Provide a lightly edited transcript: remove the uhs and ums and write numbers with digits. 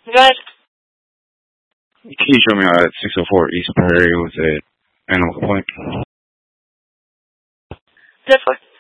Good. Can you show me out at 604 East Prairie with at Animal Point? This one.